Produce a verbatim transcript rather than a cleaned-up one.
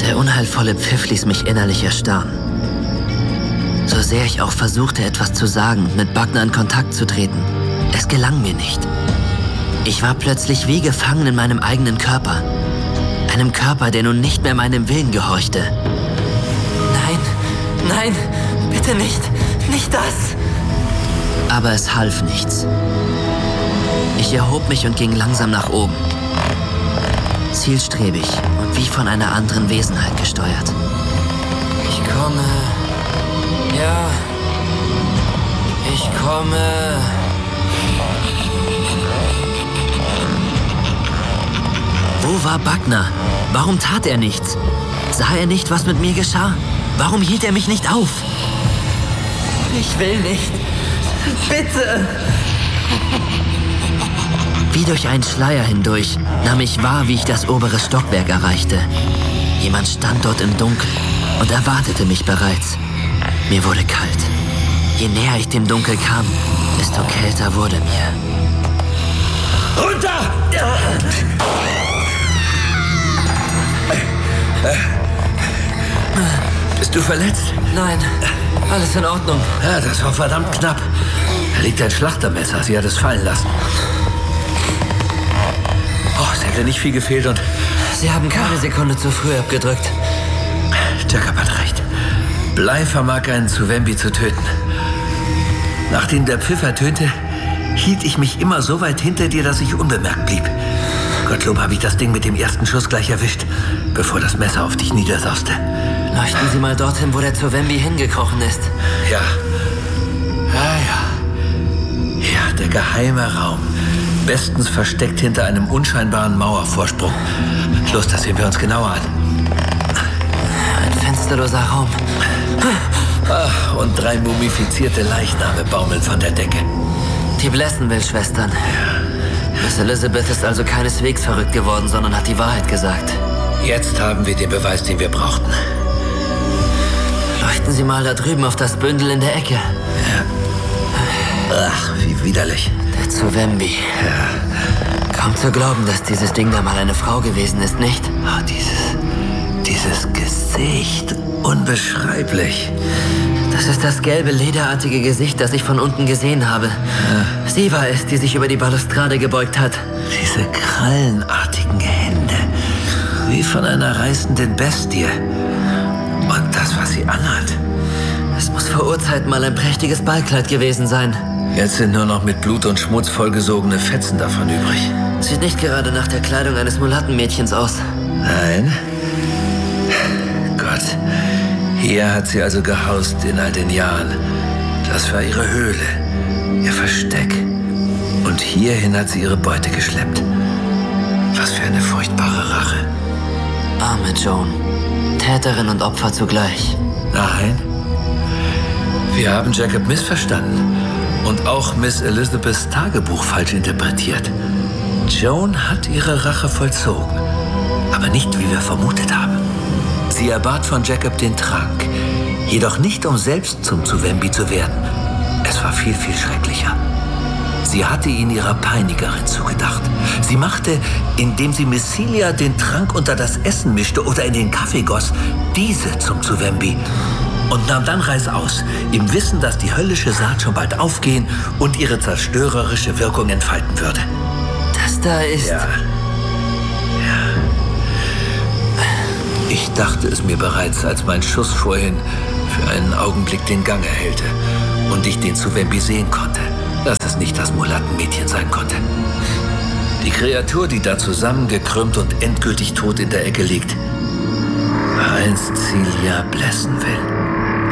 Der unheilvolle Pfiff ließ mich innerlich erstarren. So sehr ich auch versuchte, etwas zu sagen und mit Buckner in Kontakt zu treten, es gelang mir nicht. Ich war plötzlich wie gefangen in meinem eigenen Körper. Einem Körper, der nun nicht mehr meinem Willen gehorchte. Nein, nein, bitte nicht, nicht das. Aber es half nichts. Ich erhob mich und ging langsam nach oben. Zielstrebig und wie von einer anderen Wesenheit gesteuert. Ich komme. Ja. Ich komme. Wo war Buckner? Warum tat er nichts? Sah er nicht, was mit mir geschah? Warum hielt er mich nicht auf? Ich will nicht. Bitte! Wie durch einen Schleier hindurch nahm ich wahr, wie ich das obere Stockwerk erreichte. Jemand stand dort im Dunkeln und erwartete mich bereits. Mir wurde kalt. Je näher ich dem Dunkel kam, desto kälter wurde mir. Runter! Bist du verletzt? Nein, alles in Ordnung. Ja, das war verdammt knapp. Da liegt ein Schlachtermesser. Sie hat es fallen lassen. Oh, es hätte nicht viel gefehlt und... Sie haben keine Sekunde zu früh abgedrückt. Jacob hat recht. Blei vermag einen Tsuvembi zu töten. Nachdem der Pfiff ertönte, hielt ich mich immer so weit hinter dir, dass ich unbemerkt blieb. Gottlob habe ich das Ding mit dem ersten Schuss gleich erwischt, bevor das Messer auf dich niedersauste. Leuchten Sie mal dorthin, wo der Tsuvembi hingekrochen ist. Ja. Ja, ja. Ja, der geheime Raum. Bestens versteckt hinter einem unscheinbaren Mauervorsprung. Los, das sehen wir uns genauer an. Ein fensterloser Raum. Ach, und drei mumifizierte Leichname baumeln von der Decke. Die Blessenville-Schwestern. Ja. Miss Elizabeth ist also keineswegs verrückt geworden, sondern hat die Wahrheit gesagt. Jetzt haben wir den Beweis, den wir brauchten. Leuchten Sie mal da drüben auf das Bündel in der Ecke. Ja. Ach, wie widerlich. Der Tsuvembi. Ja. Kaum zu glauben, dass dieses Ding da mal eine Frau gewesen ist, nicht? Oh, dieses... dieses Gesicht. Unbeschreiblich. Das ist das gelbe, lederartige Gesicht, das ich von unten gesehen habe. Ja. Sie war es, die sich über die Balustrade gebeugt hat. Diese krallenartigen Hände. Wie von einer reißenden Bestie. Und das, was sie anhat. Es muss vor Urzeiten mal ein prächtiges Ballkleid gewesen sein. Jetzt sind nur noch mit Blut und Schmutz vollgesogene Fetzen davon übrig. Sieht nicht gerade nach der Kleidung eines Mulattenmädchens aus. Nein. Gott. Hier hat sie also gehaust in all den Jahren. Das war ihre Höhle. Ihr Versteck. Und hierhin hat sie ihre Beute geschleppt. Was für eine furchtbare Rache. Arme Joan. Täterin und Opfer zugleich. Nein. Wir haben Jacob missverstanden. Und auch Miss Elizabeths Tagebuch falsch interpretiert. Joan hat ihre Rache vollzogen. Aber nicht, wie wir vermutet haben. Sie erbat von Jacob den Trank. Jedoch nicht, um selbst zum Tsuvembi zu werden. Es war viel, viel schrecklicher. Sie hatte ihn ihrer Peinigerin zugedacht. Sie machte, indem sie Miss Celia den Trank unter das Essen mischte oder in den Kaffee goss, diese zum Tsuvembi. Und nahm dann reißaus, im Wissen, dass die höllische Saat schon bald aufgehen und ihre zerstörerische Wirkung entfalten würde. Das da ist... Ja. Ich dachte es mir bereits, als mein Schuss vorhin für einen Augenblick den Gang erhellte und ich den Tsuvembi sehen konnte, dass es nicht das Mulattenmädchen sein konnte. Die Kreatur, die da zusammengekrümmt und endgültig tot in der Ecke liegt, war einst Celia Blessenville.